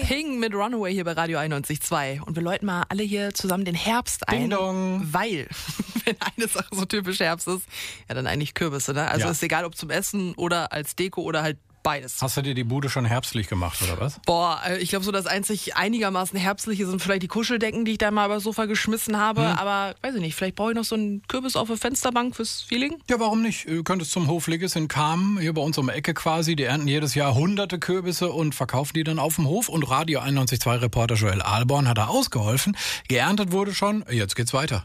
Ping mit Runaway hier bei Radio 91.2. Und wir läuten mal alle hier zusammen den Herbst ein. Ding dong. Weil, wenn eine Sache so typisch Herbst ist, ja dann eigentlich Kürbisse, ne? Also ist egal, ob zum Essen oder als Deko oder halt beides. Hast du dir die Bude schon herbstlich gemacht, oder was? Boah, ich glaube so das einzig einigermaßen herbstliche sind vielleicht die Kuscheldecken, die ich da mal übers Sofa geschmissen habe. Aber weiß ich nicht, vielleicht brauche ich noch so einen Kürbis auf der Fensterbank fürs Feeling. Ja, warum nicht? Du könntest zum Hofligis in Kamen, hier bei uns um die Ecke quasi. Die ernten jedes Jahr hunderte Kürbisse und verkaufen die dann auf dem Hof. Und Radio 91.2 Reporter Joel Ahlborn hat da ausgeholfen. Geerntet wurde schon, jetzt geht's weiter.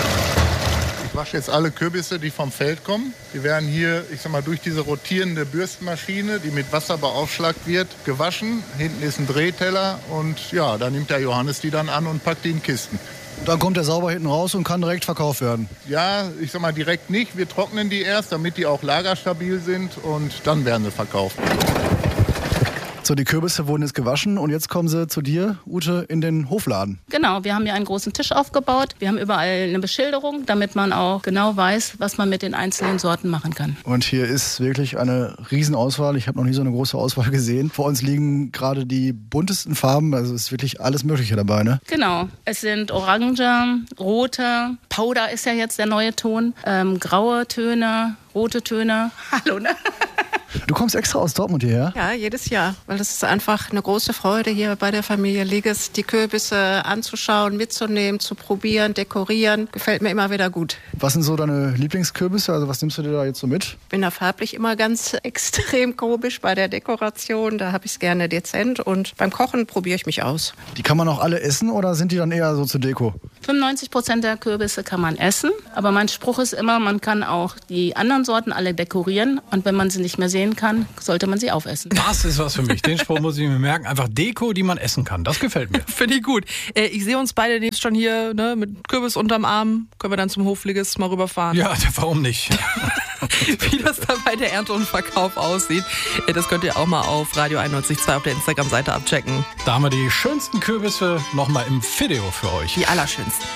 Ich wasche jetzt alle Kürbisse, die vom Feld kommen. Die werden hier, durch diese rotierende Bürstenmaschine, die mit Wasser beaufschlagt wird, gewaschen. Hinten ist ein Drehteller und ja, da nimmt der Johannes die dann an und packt die in Kisten. Dann kommt der sauber hinten raus und kann direkt verkauft werden. Ja, direkt nicht. Wir trocknen die erst, damit die auch lagerstabil sind und dann werden sie verkauft. So, die Kürbisse wurden jetzt gewaschen und jetzt kommen sie zu dir, Ute, in den Hofladen. Genau, wir haben hier einen großen Tisch aufgebaut. Wir haben überall eine Beschilderung, damit man auch genau weiß, was man mit den einzelnen Sorten machen kann. Und hier ist wirklich eine Riesenauswahl. Ich habe noch nie so eine große Auswahl gesehen. Vor uns liegen gerade die buntesten Farben, also ist wirklich alles Mögliche dabei, ne? Genau, es sind orange, rote, Powder ist ja jetzt der neue Ton, graue Töne, rote Töne. Hallo, ne? Du kommst extra aus Dortmund hierher? Ja, jedes Jahr, weil es ist einfach eine große Freude hier bei der Familie Ligges, die Kürbisse anzuschauen, mitzunehmen, zu probieren, dekorieren. Gefällt mir immer wieder gut. Was sind so deine Lieblingskürbisse? Also was nimmst du dir da jetzt so mit? Ich bin da farblich immer ganz extrem komisch bei der Dekoration. Da habe ich es gerne dezent und beim Kochen probiere ich mich aus. Die kann man auch alle essen oder sind die dann eher so zur Deko? 95% der Kürbisse kann man essen, aber mein Spruch ist immer, man kann auch die anderen Sorten alle dekorieren und wenn man sie nicht mehr sehen kann, sollte man sie aufessen. Das ist was für mich. Den Spruch muss ich mir merken. Einfach Deko, die man essen kann. Das gefällt mir. Finde ich gut. Ich sehe uns beide jetzt schon hier, ne, mit Kürbis unterm Arm. Können wir dann zum Hofligis mal rüberfahren. Ja, warum nicht? Wie das dann bei der Ernte und Verkauf aussieht, das könnt ihr auch mal auf Radio 91.2 auf der Instagram-Seite abchecken. Da haben wir die schönsten Kürbisse nochmal im Video für euch. Die allerschönsten.